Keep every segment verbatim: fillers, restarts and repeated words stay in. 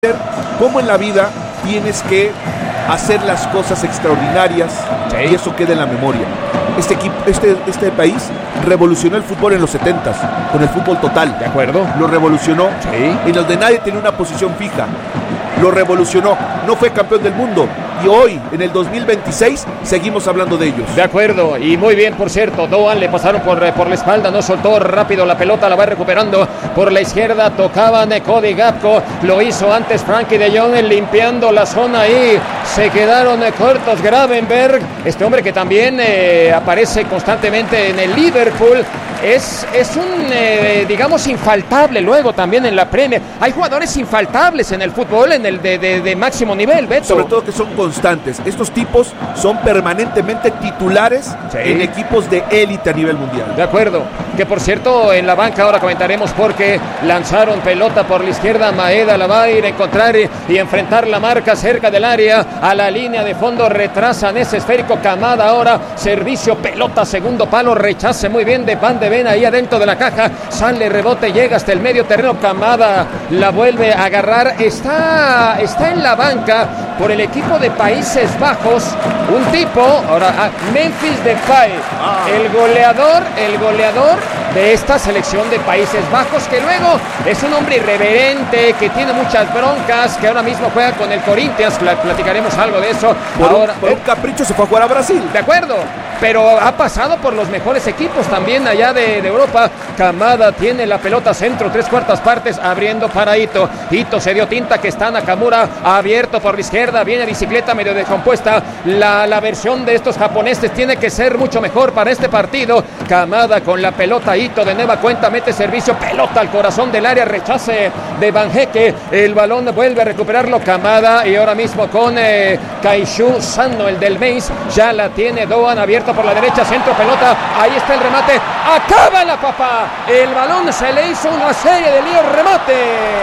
Cómo en la vida tienes que hacer las cosas extraordinarias, sí, y eso queda en la memoria. Este equipo, este, este país revolucionó el fútbol en los setentas con el fútbol total. De acuerdo. Lo revolucionó, sí, en donde nadie tenía una posición fija. Lo revolucionó. No fue campeón del mundo. Y hoy, en el dos mil veintiséis, seguimos hablando de ellos. De acuerdo, y muy bien, por cierto, Doan le pasaron por, por la espalda, no soltó rápido la pelota, la va recuperando por la izquierda, tocaban Cody Gakpo, lo hizo antes Frankie de Jong, limpiando la zona ahí, se quedaron cortos Gravenberg, este hombre que también eh, aparece constantemente en el Liverpool, es, es un, eh, digamos, infaltable luego también en la Premier. Hay jugadores infaltables en el fútbol, en el de, de, de máximo nivel, Beto. Sobre todo que son constantes. Estos tipos son permanentemente titulares, sí, en equipos de élite a nivel mundial. De acuerdo. Que por cierto, en la banca ahora comentaremos porque lanzaron pelota por la izquierda. Maeda la va a ir a encontrar y, y enfrentar la marca cerca del área. A la línea de fondo retrasan ese esférico. Kamada ahora. Servicio, pelota, segundo palo. Rechace muy bien de Van de Ven ahí adentro de la caja. Sale, rebote, llega hasta el medio terreno. Kamada la vuelve a agarrar. Está, está en la banca por el equipo de Países Bajos. Un tipo, ahora ah, Memphis Depay, ah. el goleador, el goleador de esta selección de Países Bajos, que luego es un hombre irreverente, que tiene muchas broncas, que ahora mismo juega con el Corinthians, platicaremos algo de eso. Por, ahora, un, por eh, un capricho se fue a jugar a Brasil. De acuerdo, pero ha pasado por los mejores equipos también allá de, de Europa. Kamada tiene la pelota centro, tres cuartas partes, abriendo para Ito. Ito se dio tinta, que está Nakamura abierto por la izquierda, viene bicicleta medio descompuesta. La, la versión de estos japoneses tiene que ser mucho mejor para este partido. Kamada con la pelota, Ito de nueva cuenta mete servicio, pelota al corazón del área, rechace de Van Hecke, el balón vuelve a recuperarlo Kamada y ahora mismo con eh, Kaishu Sano, el del Mainz, ya la tiene Doan abierta por la derecha, centro, pelota, ahí está el remate, acaba la papá, el balón se le hizo una serie de líos, remate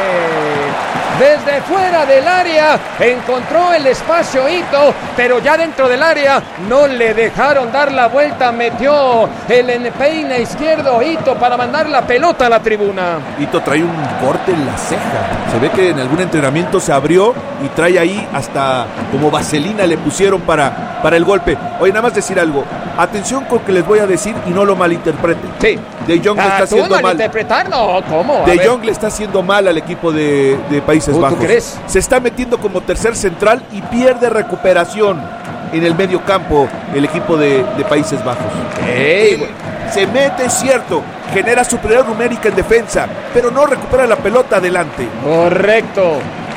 desde fuera del área, encontró el espacio Ito, pero ya dentro del área no le dejaron dar la vuelta, metió el empeine izquierdo Ito para mandar la pelota a la tribuna. Ito trae un corte en la ceja, se ve que en algún entrenamiento se abrió y trae ahí hasta como vaselina le pusieron para, para el golpe. Oye, nada más decir algo, atención con lo que les voy a decir y no lo malinterpreten. Sí. De Jong le está haciendo mal. ¿Malinterpretar? No, ¿cómo? De Jong le está haciendo mal al equipo de, de Países ¿Tú, Bajos. ¿Tú crees? Se está metiendo como tercer central y pierde recuperación en el medio campo el equipo de, de Países Bajos. Hey. Se mete, es cierto, genera superioridad numérica en defensa, pero no recupera la pelota adelante. Correcto.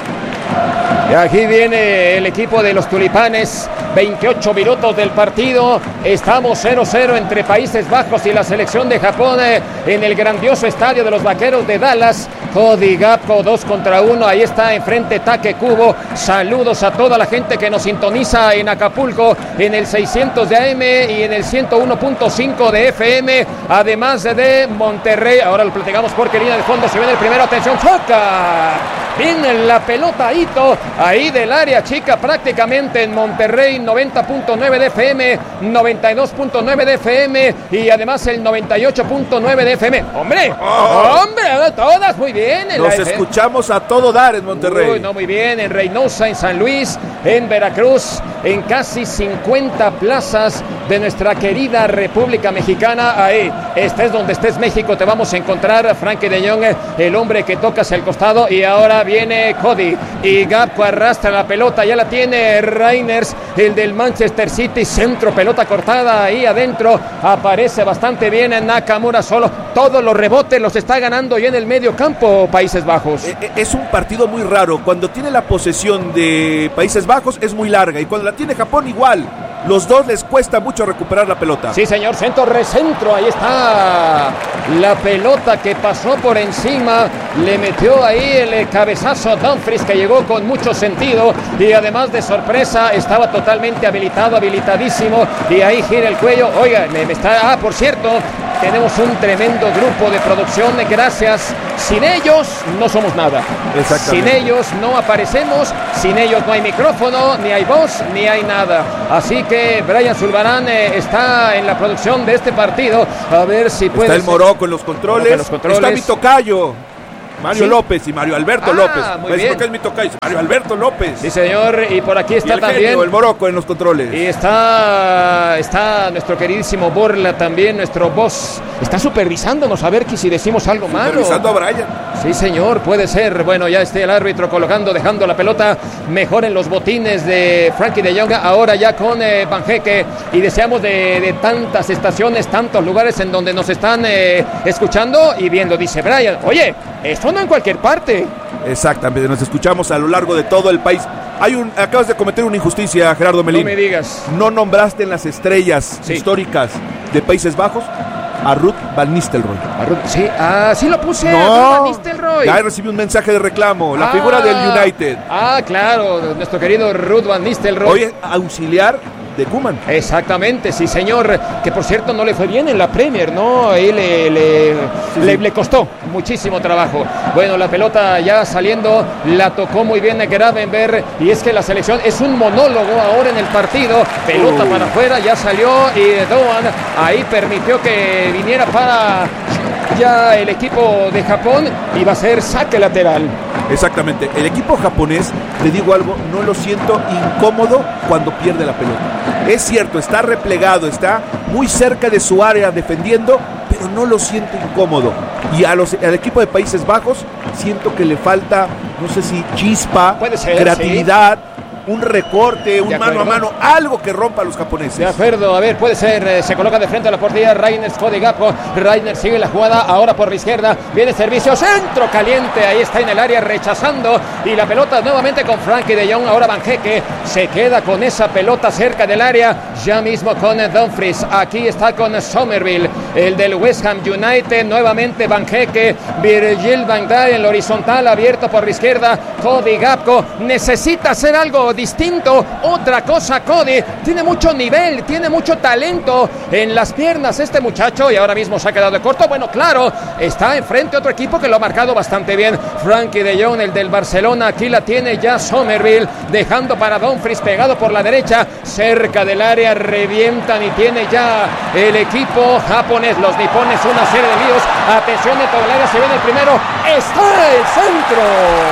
Y aquí viene el equipo de los Tulipanes, veintiocho minutos del partido, estamos cero cero entre Países Bajos y la selección de Japón eh, en el grandioso estadio de los Vaqueros de Dallas. Cody Gakpo, dos contra uno, ahí está enfrente Take Kubo. Saludos a toda la gente que nos sintoniza en Acapulco en el seiscientos de A M y en el ciento uno punto cinco de F M, además de Monterrey. Ahora lo platicamos porque línea de fondo se viene el primero, atención, choca. Viene la pelota Ito, ahí del área chica prácticamente en Monterrey, noventa punto nueve de F M, noventa y dos punto nueve de F M y además el noventa y ocho punto nueve de F M. ¡Hombre! Oh. ¡Hombre! Todas muy bien. En Nos la escuchamos a todo dar en Monterrey. Uy, no, muy bien. En Reynosa, en San Luis, en Veracruz, en casi cincuenta plazas de nuestra querida República Mexicana. Ahí, estés donde estés México, te vamos a encontrar. Frankie de Jong, el hombre que toca hacia el costado y ahora viene Cody y Gakpo arrastra la pelota, ya la tiene Reiners, el del Manchester City, centro, pelota cortada ahí adentro, aparece bastante bien en Nakamura solo, todos los rebotes los está ganando y en el medio campo Países Bajos. Es un partido muy raro, cuando tiene la posesión de Países Bajos es muy larga y cuando la tiene Japón igual. Los dos les cuesta mucho recuperar la pelota. Sí, señor, centro, recentro, ahí está la pelota que pasó por encima, le metió ahí el cabezazo a Dumfries que llegó con mucho sentido y además de sorpresa estaba totalmente habilitado, habilitadísimo y ahí gira el cuello. Oiga, me, me está, ah, por cierto, tenemos un tremendo grupo de producción, gracias. Sin ellos no somos nada. Sin ellos no aparecemos, sin ellos no hay micrófono, ni hay voz, ni hay nada. Así que Brian Zulbarán eh, está en la producción de este partido. A ver si puede. Está el Morocco en los controles. En los controles. Está mi tocayo. Mario ¿Sí? López y Mario Alberto Ah, López. muy bien. ¿Por qué es mi tocayo? Mario Alberto López. Sí, señor, y por aquí está y el también. genio, el Morocco en los controles. Y está, está nuestro queridísimo Borla también, nuestro boss. Está supervisándonos a ver que si decimos algo malo. Supervisando a Brian. Sí, señor, puede ser. Bueno, ya está el árbitro colocando, dejando la pelota mejor en los botines de Frankie de Jong. Ahora ya con eh, Banjeque. Y deseamos de, de tantas estaciones, tantos lugares en donde nos están eh, escuchando y viendo. Dice Brian, oye, esto no en cualquier parte. Exactamente, nos escuchamos a lo largo de todo el país. Hay un, acabas de cometer una injusticia, Gerardo Melín. No me digas. No nombraste en las estrellas Sí. históricas de Países Bajos a Ruud van Nistelrooy. A Ruud- Sí, ah, sí lo puse. a Ruud No, van Nistelrooy. ya recibí un mensaje de reclamo. La Ah, figura del United. Ah, claro, nuestro querido Ruud van Nistelrooy. Hoy es auxiliar de Koeman. Exactamente, sí señor, que por cierto no le fue bien en la Premier, ¿no? Ahí le, le, Sí, le, sí. le costó muchísimo trabajo. Bueno, la pelota ya saliendo, la tocó muy bien Gravenberch, y es que la selección es un monólogo ahora en el partido, pelota Uh. para afuera, ya salió y Doan ahí permitió que viniera para ya el equipo de Japón y va a ser saque lateral. Exactamente. El equipo japonés, te digo algo, no lo siento incómodo cuando pierde la pelota. Es cierto, está replegado, está muy cerca de su área defendiendo, pero no lo siento incómodo. Y a los, al equipo de Países Bajos siento que le falta, no sé si chispa, Puede ser, creatividad, un recorte, un De mano a acuerdo. mano, algo que rompa a los japoneses. De acuerdo, a ver, puede ser, eh, se coloca de frente a la portería Reiner, Cody Gakpo, Reiner sigue la jugada, ahora por la izquierda, viene servicio, centro caliente, ahí está en el área rechazando, y la pelota nuevamente con Frankie de Jong, ahora Banjeque se queda con esa pelota cerca del área, ya mismo con eh, Dumfries, aquí está con Somerville, el del West Ham United, nuevamente Banjeque, Virgil van Dijk en la horizontal, abierto por la izquierda, Cody Gakpo, necesita hacer algo distinto, otra cosa. Cody tiene mucho nivel, tiene mucho talento en las piernas este muchacho, y ahora mismo se ha quedado de corto. Bueno, claro, está enfrente otro equipo que lo ha marcado bastante bien, Frankie de Jong, el del Barcelona. Aquí la tiene ya Somerville, dejando para Dumfries pegado por la derecha, cerca del área, revientan y tiene ya el equipo japonés, los nipones, una serie de líos. Atención de todo el área, se viene el primero, está el centro.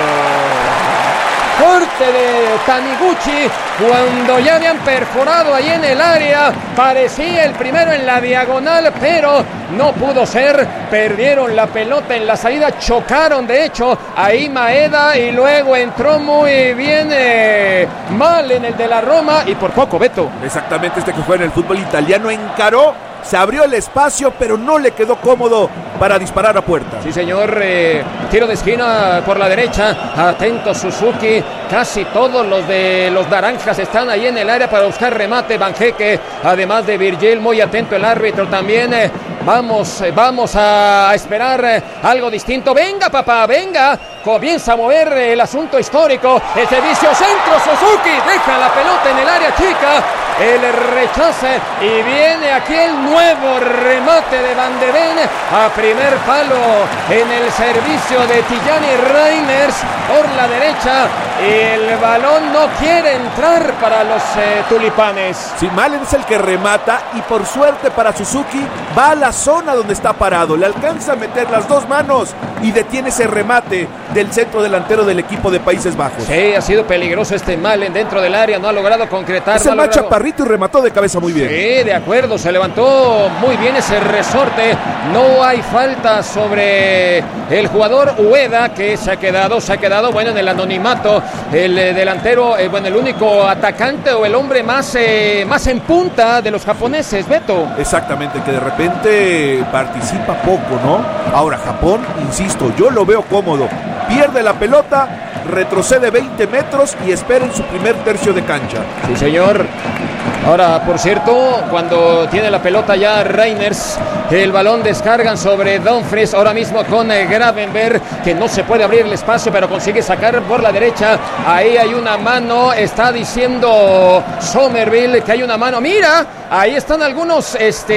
Corte de Taniguchi, cuando ya habían perforado ahí en el área, parecía el primero en la diagonal, pero no pudo ser, perdieron la pelota en la salida, chocaron de hecho ahí Maeda, y luego entró muy bien eh, mal en el de la Roma, y por poco Beto. Exactamente, este que juega en el fútbol italiano encaró, se abrió el espacio, pero no le quedó cómodo para disparar a puerta. Sí, señor, eh, tiro de esquina por la derecha, atento Suzuki, casi todos los de los naranjas están ahí en el área para buscar remate. Banjeque, además de Virgil, muy atento el árbitro también. eh, vamos, eh, vamos a esperar eh, algo distinto. Venga, papá, venga. Comienza a mover eh, el asunto histórico. El servicio centro, Suzuki deja la pelota en el área chica. El rechace, y viene aquí el nuevo remate de Van de Ven a primer palo en el servicio de Tijani Reiners por la derecha, y el balón no quiere entrar para los eh, tulipanes. Sí, Malen es el que remata, y por suerte para Suzuki va a la zona donde está parado, le alcanza a meter las dos manos y detiene ese remate del centro delantero del equipo de Países Bajos. Sí, ha sido peligroso este Malen dentro del área, no ha logrado concretar. Ese no ha más logrado... chaparrito y remató de cabeza muy bien. Sí, de acuerdo, se levantó muy bien ese resorte. No hay falta sobre el jugador Ueda, que se ha quedado, se ha quedado, bueno, en el anonimato. El eh, delantero, eh, bueno, el único atacante o el hombre más, eh, más en punta de los japoneses, Beto. Exactamente, que de repente participa poco, ¿no? Ahora, Japón, insisto, yo lo veo cómodo. Pierde la pelota, retrocede veinte metros y espera en su primer tercio de cancha. Sí, señor. Ahora, por cierto, cuando tiene la pelota ya Reiners, el balón descargan sobre Dumfries, ahora mismo con eh, Gravenberch, que no se puede abrir el espacio, pero consigue sacar por la derecha. Ahí hay una mano, está diciendo Somerville que hay una mano. Mira, ahí están algunos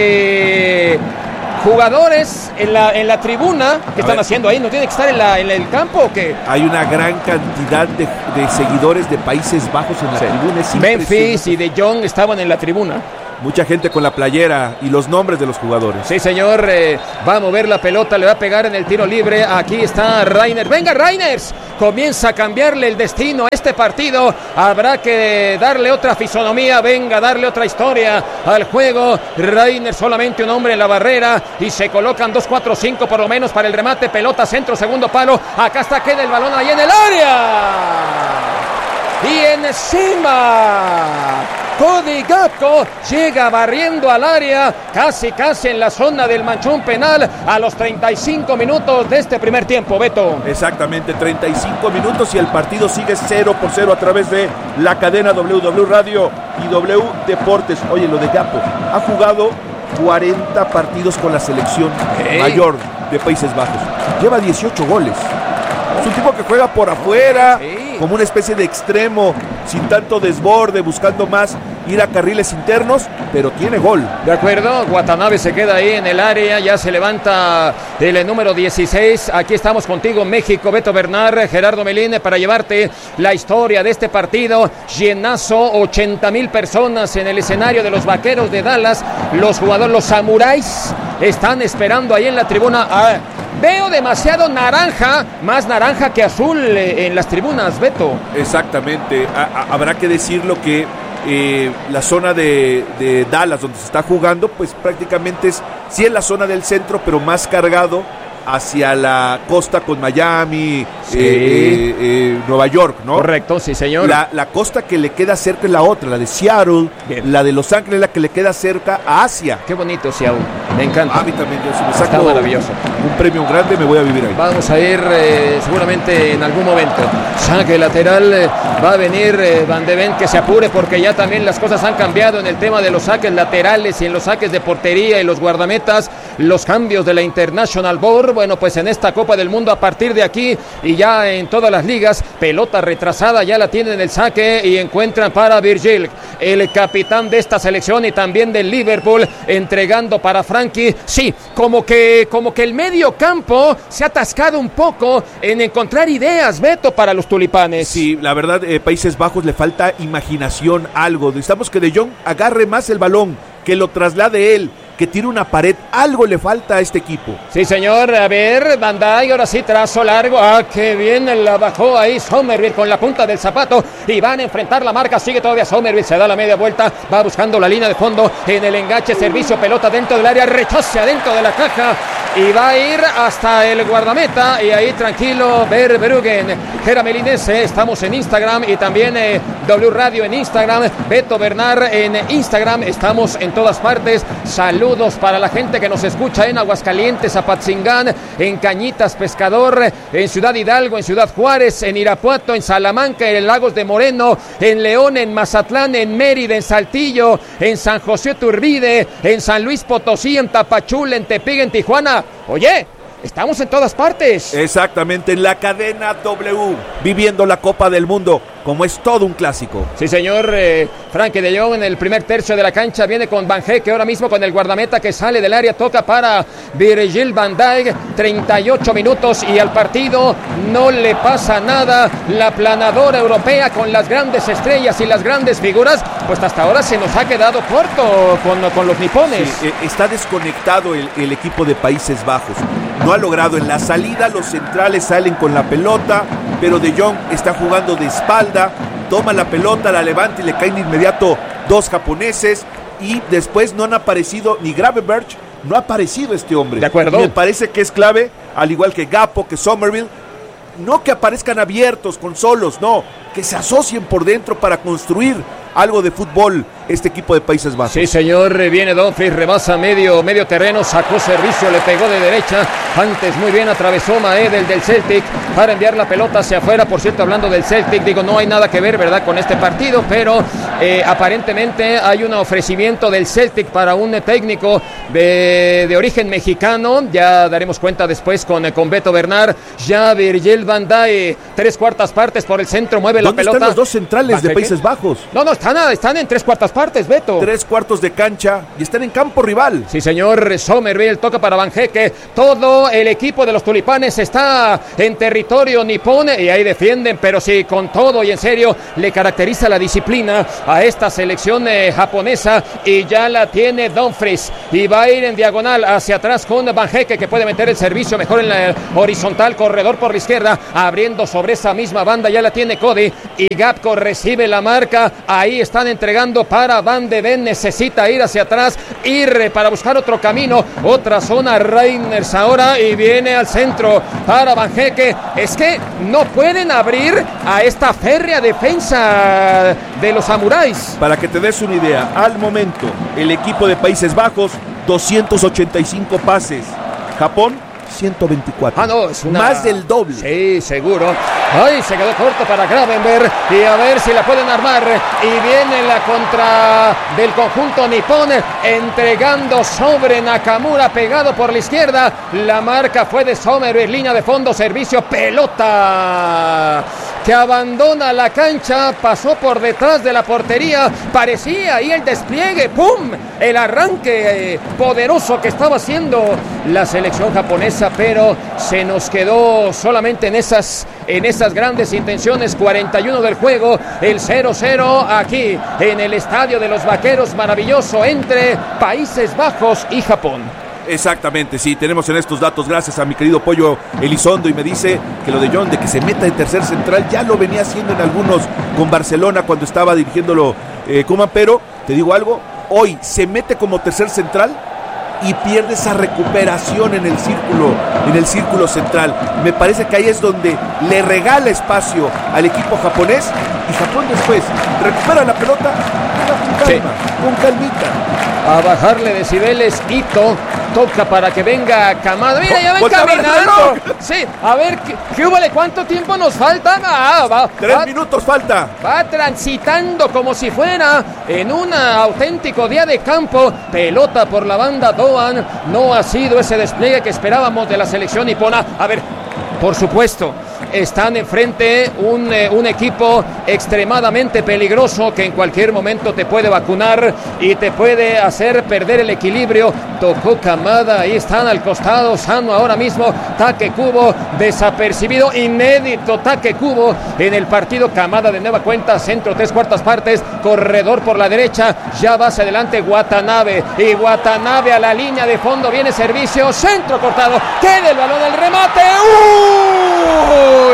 este jugadores en la, en la tribuna. ¿Qué están ver. haciendo ahí? ¿No tiene que estar en, la, en el campo o qué? Hay una gran cantidad de, de seguidores de Países Bajos en la Sí. tribuna. Es Memphis impresionante. y De Jong estaban en la tribuna. Mucha gente con la playera y los nombres de los jugadores. Sí, señor, eh, va a mover la pelota, le va a pegar en el tiro libre. Aquí está Reiner. ¡Venga, Reiners! Comienza a cambiarle el destino a este partido. Habrá que darle otra fisonomía, venga, darle otra historia al juego. Reiner, solamente un hombre en la barrera y se colocan dos, cuatro, cinco por lo menos para el remate. Pelota, centro, segundo palo. Acá está, queda el balón ahí en el área. Y encima Cody Gakpo llega barriendo al área, casi casi en la zona del manchón penal a los treinta y cinco minutos de este primer tiempo, Beto. Exactamente, treinta y cinco minutos y el partido sigue cero por cero a través de la cadena W W Radio y W Deportes. Oye, lo de Gakpo, ha jugado cuarenta partidos con la selección hey. mayor de Países Bajos. Lleva dieciocho goles. Es un tipo que juega por afuera, sí. como una especie de extremo, sin tanto desborde, buscando más ir a carriles internos, pero tiene gol. De acuerdo, Watanabe se queda ahí en el área, ya se levanta el número dieciséis. Aquí estamos contigo, México, Beto Bernal, Gerardo Melín, para llevarte la historia de este partido. Llenazo, ochenta mil personas en el escenario de los Vaqueros de Dallas. Los jugadores, los samuráis, están esperando ahí en la tribuna. Ah, veo demasiado naranja, más naranja que azul eh, en las tribunas, Beto. Exactamente, a, a, habrá que decirlo que eh, la zona de, de Dallas donde se está jugando, pues prácticamente es, sí es la zona del centro, pero más cargado hacia la costa con Miami, sí. eh, eh, eh, Nueva York, ¿no? Correcto, sí señor. La, la costa que le queda cerca es la otra, la de Seattle, bien. La de Los Ángeles, la que le queda cerca a Asia. Qué bonito Seattle, me encanta. A mí también, yo si me saco está maravilloso. Un premio grande me voy a vivir ahí. Vamos a ir eh, seguramente en algún momento. Saque lateral, eh, va a venir eh, Van de Ven, que se apure porque ya también las cosas han cambiado en el tema de los saques laterales y en los saques de portería y los guardametas, los cambios de la International Board. Bueno, pues en esta Copa del Mundo a partir de aquí y ya en todas las ligas, pelota retrasada, ya la tienen en el saque y encuentran para Virgil, el capitán de esta selección y también del Liverpool, entregando para Frankie. Sí, como que, como que el medio campo se ha atascado un poco en encontrar ideas, Beto, para los tulipanes. Sí, la verdad, eh, Países Bajos le falta imaginación, algo. Necesitamos que De Jong agarre más el balón, que lo traslade él, que tire una pared, algo le falta a este equipo. Sí, señor, a ver, Van Dijk, ahora sí, trazo largo, ah, qué bien la bajó ahí Somerville con la punta del zapato, y van a enfrentar la marca, sigue todavía Somerville, se da la media vuelta, va buscando la línea de fondo, en el enganche, servicio, pelota dentro del área, rechace adentro de la caja, y va a ir hasta el guardameta, y ahí tranquilo, Verbruggen, Gera Melinese, estamos en Instagram, y también eh, W Radio en Instagram, Beto Bernal en Instagram, estamos en todas partes, salud. Saludos para la gente que nos escucha en Aguascalientes, Apatzingán, en Cañitas, Pescador, en Ciudad Hidalgo, en Ciudad Juárez, en Irapuato, en Salamanca, en Lagos de Moreno, en León, en Mazatlán, en Mérida, en Saltillo, en San José Turbide, en San Luis Potosí, en Tapachula, en Tepic, en Tijuana. Oye, estamos en todas partes. Exactamente, en la cadena W, viviendo la Copa del Mundo, como es todo un clásico. Sí, señor, eh, Frankie de Jong en el primer tercio de la cancha, viene con Van Dijk, ahora mismo con el guardameta que sale del área, toca para Virgil van Dijk, treinta y ocho minutos y al partido no le pasa nada. La planadora europea con las grandes estrellas y las grandes figuras, pues hasta ahora se nos ha quedado corto con, con los nipones. Sí, eh, está desconectado el, el equipo de Países Bajos. No ha logrado en la salida, los centrales salen con la pelota, pero De Jong está jugando de espalda, toma la pelota, la levanta y le caen de inmediato dos japoneses, y después no han aparecido ni Gravenberch, no ha aparecido este hombre. De acuerdo. Me parece que es clave, al igual que Gakpo, que Somerville, no que aparezcan abiertos con solos, no, que se asocien por dentro para construir algo de fútbol este equipo de Países Bajos. Sí, señor, viene Dumfries, rebasa medio, medio terreno, sacó servicio, le pegó de derecha, antes muy bien atravesó Maedel del Celtic para enviar la pelota hacia afuera. Por cierto, hablando del Celtic, digo, no hay nada que ver, ¿verdad?, con este partido, pero eh, aparentemente hay un ofrecimiento del Celtic para un técnico de, de origen mexicano, ya daremos cuenta después con, con Beto Bernal. Ya Virgil van Dijk, tres cuartas partes por el centro, mueve la pelota. ¿Dónde están los dos centrales de Países Bajos? No, no, están, están en tres cuartas partes, Beto. Tres cuartos de cancha y están en campo rival. Sí, señor. Somerville toca para Vanjeke. Todo el equipo de los tulipanes está en territorio nipón y ahí defienden, pero sí, con todo y en serio, le caracteriza la disciplina a esta selección eh, japonesa y ya la tiene Dumfries y va a ir en diagonal hacia atrás con Vanjeke, que puede meter el servicio mejor en la horizontal, corredor por la izquierda, abriendo sobre esa misma banda, ya la tiene Cody y Gapco recibe la marca, ahí están entregando para Van de Ven, necesita ir hacia atrás, ir para buscar otro camino, otra zona, Reiners ahora y viene al centro para Vanjeke, es que no pueden abrir a esta férrea defensa de los samuráis. Para que te des una idea, al momento el equipo de Países Bajos doscientos ochenta y cinco pases, Japón ciento veinticuatro. Ah, no, es una... más del doble. Sí, seguro. Ay, se quedó corto para Gravenberg y a ver si la pueden armar. Y viene la contra del conjunto nipón, entregando sobre Nakamura, pegado por la izquierda. La marca fue de Somerville, línea de fondo, servicio, pelota que abandona la cancha, pasó por detrás de la portería, parecía ahí el despliegue, ¡pum! El arranque eh, poderoso que estaba haciendo la selección japonesa, pero se nos quedó solamente en esas, en esas grandes intenciones. Cuarenta y uno del juego, el cero cero aquí en el Estadio de los Vaqueros, maravilloso entre Países Bajos y Japón. Exactamente, sí, tenemos en estos datos, gracias a mi querido Pollo Elizondo, y me dice que lo de John, de que se meta en tercer central, ya lo venía haciendo en algunos con Barcelona cuando estaba dirigiéndolo eh, Koeman, pero te digo algo, hoy se mete como tercer central y pierde esa recuperación en el círculo, en el círculo central. Me parece que ahí es donde le regala espacio al equipo japonés y Japón después recupera la pelota con calma, sí, con calmita. A bajarle decibeles, Ito toca para que venga Kamada. Mira, ya ven caminando. Sí, a ver, ¿qué, qué hubo? ¿Cuánto tiempo nos falta? Ah, va, Tres va, minutos falta. Va transitando como si fuera en un auténtico día de campo. Pelota por la banda Doan. No ha sido ese despliegue que esperábamos de la selección nipona. A ver, por supuesto, están enfrente un, eh, un equipo extremadamente peligroso que en cualquier momento te puede vacunar y te puede hacer perder el equilibrio. Tocó Kamada, ahí están al costado, Sano ahora mismo, Takekubo desapercibido, inédito Takekubo en el partido. Kamada de nueva cuenta, centro tres cuartas partes, corredor por la derecha, ya va hacia adelante Watanabe y Watanabe a la línea de fondo, viene servicio, centro cortado, queda el balón, el remate. ¡Uh!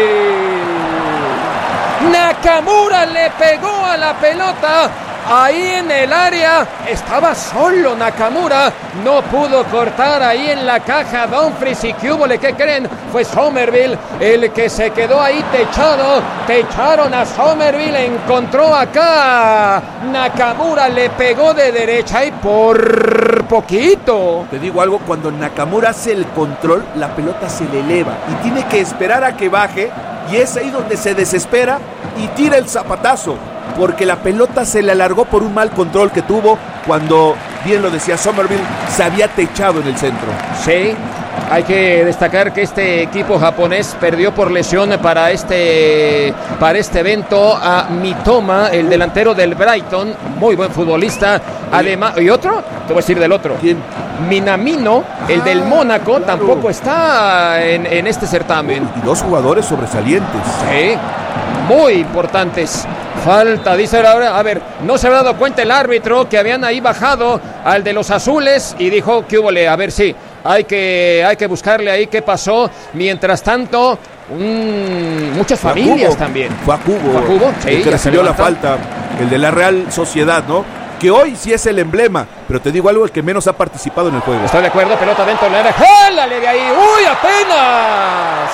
Nakamura le pegó a la pelota ahí en el área, estaba solo Nakamura, no pudo cortar ahí en la caja Dumfries. Y ¿qué hubo? ¿Qué creen? Fue Somerville el que se quedó ahí techado, techaron a Somerville, encontró acá Nakamura, le pegó de derecha y por poquito. Te digo algo, cuando Nakamura hace el control, la pelota se le eleva y tiene que esperar a que baje, y es ahí donde se desespera y tira el zapatazo, porque la pelota se le alargó por un mal control que tuvo cuando, bien lo decía Somerville, se había techado en el centro. Sí, hay que destacar que este equipo japonés perdió por lesión para este, para este evento a Mitoma, el delantero del Brighton, muy buen futbolista. Además, ¿y otro? Te voy a decir del otro. ¿Quién? Minamino, el ah, del Mónaco, claro, tampoco está en, en este certamen. Y dos jugadores sobresalientes. Sí, muy importantes. Falta, dice ahora, a ver, no se había dado cuenta el árbitro que habían ahí bajado al de los azules y dijo, ¿qué hubo? A ver, sí, hay que, hay que buscarle ahí qué pasó. Mientras tanto, mmm, muchas fue familias Cubo. También. Fue a Cubo, ¿Fue a Cubo? Sí, el que recibió la falta, el de la Real Sociedad, ¿no? Que hoy sí es el emblema, pero te digo algo, el que menos ha participado en el juego. Estoy de acuerdo, pelota dentro de la área, ¡jálale de ahí! ¡Uy, apenas!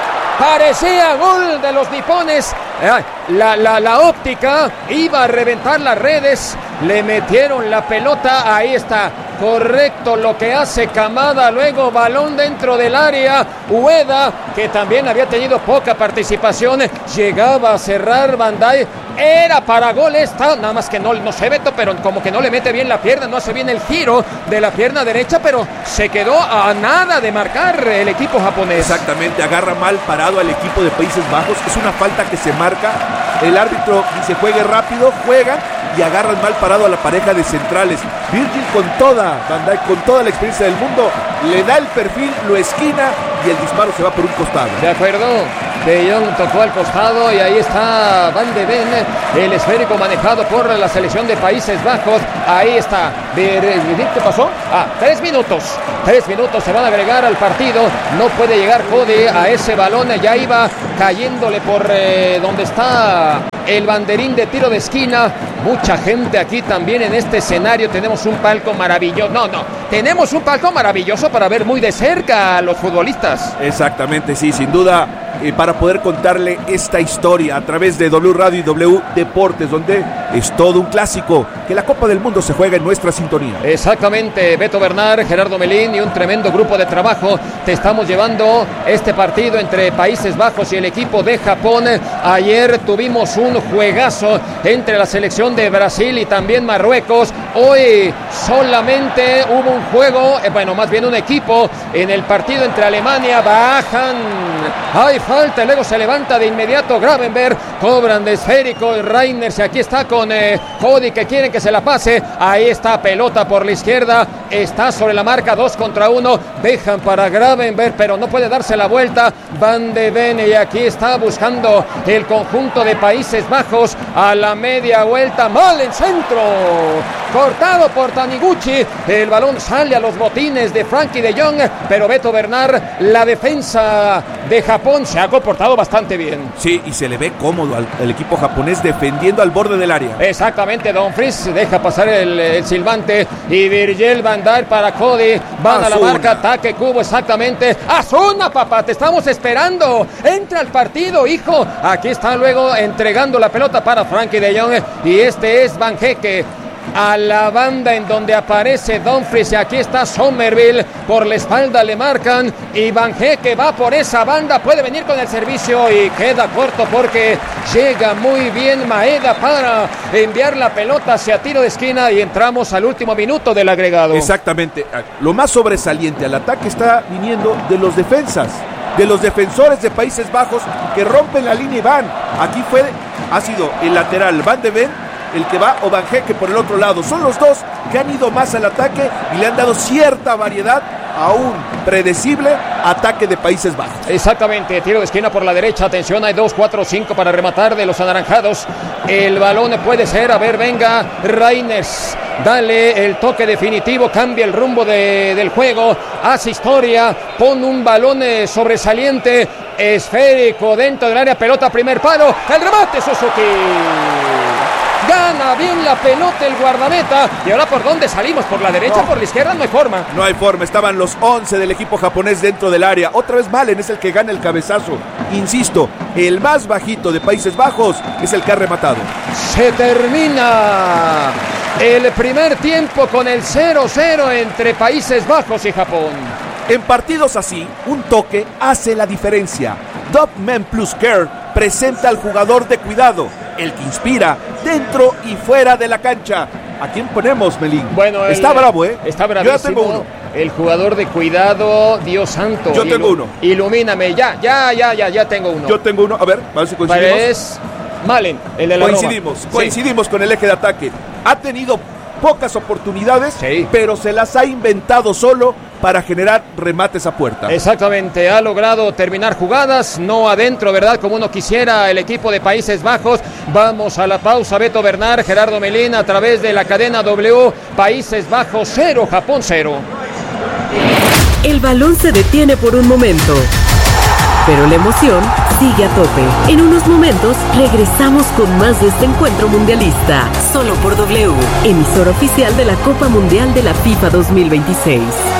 Parecía gol de los nipones. La, la, la óptica iba a reventar las redes. Le metieron la pelota. Ahí está. Correcto lo que hace Kamada. Luego balón dentro del área. Ueda, que también había tenido poca participación, llegaba a cerrar Bandai. Era para gol esta. Nada más que no, no se Beto, pero como que no le mete bien la pierna. No hace bien el giro de la pierna derecha, pero se quedó a nada de marcar el equipo japonés. Exactamente. Agarra mal parado al equipo de Países Bajos. Es una falta que se marca el árbitro dice juegue rápido, juegan y agarran mal parado a la pareja de centrales. Virgil con toda, Van Dijk con toda la experiencia del mundo, le da el perfil, lo esquina y el disparo se va por un costado. De acuerdo, De Jong tocó al costado y ahí está Van de Ven, el esférico manejado por la selección de Países Bajos. Ahí está. ¿Qué pasó? Ah, tres minutos. Tres minutos se van a agregar al partido. No puede llegar Cody a ese balón. Ya iba cayéndole por eh, donde está el banderín de tiro de esquina. Mucha gente aquí también en este escenario. Tenemos un palco maravilloso. No, no. Tenemos un palco maravilloso para ver muy de cerca a los futbolistas. Exactamente, sí, sin duda. Eh, para poder contarle esta historia a través de W Radio y W Deportes, donde es todo un clásico, que la Copa del Mundo se juega en nuestra sintonía. Exactamente, Beto Bernard, Gerardo Melín y un tremendo grupo de trabajo. Te estamos llevando este partido entre Países Bajos y el equipo de Japón. Ayer tuvimos un juegazo entre la selección de Brasil y también Marruecos. Hoy solamente hubo un juego, eh, bueno, más bien un equipo en el partido entre Alemania. Bajan, hay falta, luego se levanta de inmediato Gravenberch, cobran de esférico, Reinders, y aquí está con eh, Cody, que quieren que se la pase. Ahí está, pelota por la izquierda, está sobre la marca, dos contra uno, dejan para Gravenberch, pero no puede darse la vuelta. Van de Ven, y aquí está buscando el conjunto de Países Bajos a la media vuelta, mal en centro, cortado por Taniguchi, el balón sale a los botines de Frankie de Jong, pero Beto Bernard, la defensa de Japón se ha comportado bastante bien. Sí, y se le ve cómodo al, al equipo japonés defendiendo al borde del área. Exactamente, Dumfries deja pasar el, el silbante y Virgil van Dijk para Cody, van Asuna. A la marca, ataque cubo, exactamente. Asuna, papá, te estamos esperando, entra al partido, hijo. Aquí está luego entregando la pelota para Frankie de Jong y este es Van Hecke. A la banda en donde aparece Dumfries y aquí está Somerville, por la espalda le marcan y Van Hecke va por esa banda, puede venir con el servicio y queda corto porque llega muy bien Maeda para enviar la pelota hacia tiro de esquina y entramos al último minuto del agregado. Exactamente, lo más sobresaliente al ataque está viniendo de los defensas, de los defensores de Países Bajos que rompen la línea y van. Aquí fue, ha sido el lateral Van de Ven el que va, o Van Hecke por el otro lado. Son los dos que han ido más al ataque y le han dado cierta variedad a un predecible ataque de Países Bajos. Exactamente, tiro de esquina por la derecha, atención, hay dos, cuatro, cinco para rematar de los anaranjados. El balón puede ser, a ver, venga, Reinders, dale el toque definitivo, cambia el rumbo de, del juego, hace historia, pone un balón eh, sobresaliente, esférico dentro del área, pelota, primer palo, el remate, Suzuki. Gana bien la pelota el guardameta. Y ahora, ¿por dónde salimos? ¿Por la derecha? No. ¿Por la izquierda? No hay forma. No hay forma. Estaban los once del equipo japonés dentro del área. Otra vez Malen es el que gana el cabezazo. Insisto, el más bajito de Países Bajos es el que ha rematado. Se termina el primer tiempo con el cero cero entre Países Bajos y Japón. En partidos así, un toque hace la diferencia. Dogman Plus Care presenta al jugador de cuidado, el que inspira dentro y fuera de la cancha. ¿A quién ponemos, Melín? Bueno, está el, bravo, ¿eh? Está bravísimo. Yo ya tengo uno. El jugador de cuidado, Dios santo. Yo tengo ilu- uno. Ilumíname, ya, ya, ya, ya, ya tengo uno. Yo tengo uno. A ver, a ver si coincidimos. Es Malen, el de la Coincidimos, Roma. coincidimos sí. Con el eje de ataque. Ha tenido pocas oportunidades, sí. pero se las ha inventado solo para generar remates a puerta. Exactamente, ha logrado terminar jugadas, no adentro, ¿verdad? Como uno quisiera el equipo de Países Bajos. Vamos a la pausa, Beto Bernard, Gerardo Melín, a través de la cadena W. Países Bajos cero, Japón cero. El balón se detiene por un momento, pero la emoción sigue a tope. En unos momentos regresamos con más de este encuentro mundialista, solo por W, emisora oficial de la Copa Mundial de la FIFA dos mil veintiséis.